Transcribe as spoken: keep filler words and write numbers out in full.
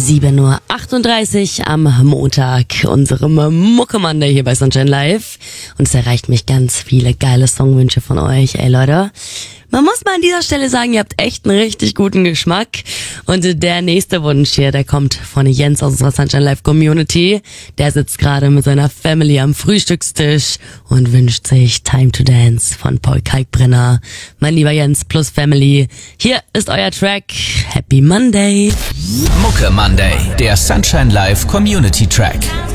sieben Uhr achtunddreißig am Montag, unserem Mucke Monday hier bei Sunshine Live. Und es erreicht mich ganz viele geile Songwünsche von euch. Ey Leute, man muss mal an dieser Stelle sagen, ihr habt echt einen richtig guten Geschmack. Und der nächste Wunsch hier, der kommt von Jens aus unserer Sunshine Live Community. Der sitzt gerade mit seiner Family am Frühstückstisch und wünscht sich Time to Dance von Paul Kalkbrenner. Mein lieber Jens plus Family, hier ist euer Track. Happy Monday. Mucke Monday, der Sunshine Live Community Track.